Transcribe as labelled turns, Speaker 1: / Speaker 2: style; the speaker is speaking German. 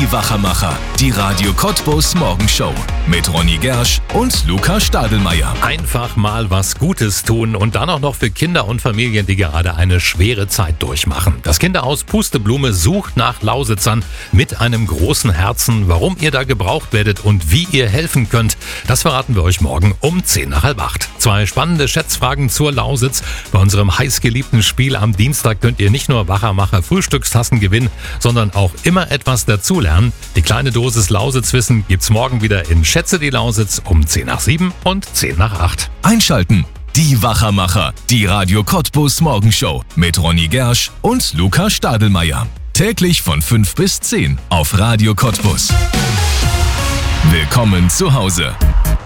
Speaker 1: Die Wachermacher, die Radio Cottbus Morgenshow mit Ronny Gersch und Luca Stadelmeier.
Speaker 2: Einfach mal was Gutes tun und dann auch noch für Kinder und Familien, die gerade eine schwere Zeit durchmachen. Das Kinderhaus Pusteblume sucht nach Lausitzern mit einem großen Herzen. Warum ihr da gebraucht werdet und wie ihr helfen könnt, das verraten wir euch morgen um 7:50. 2 spannende Schätzfragen zur Lausitz. Bei unserem heißgeliebten Spiel am Dienstag könnt ihr nicht nur Wachermacher Frühstückstassen gewinnen, sondern auch immer etwas dazulernen. Die kleine Dosis Lausitzwissen gibt's morgen wieder in Schätze die Lausitz um 7:10 und 7:08.
Speaker 1: Einschalten. Die Wachermacher, die Radio Cottbus Morgenshow mit Ronny Gersch und Luca Stadelmeier. Täglich von 5 bis 10 auf Radio Cottbus. Willkommen zu Hause.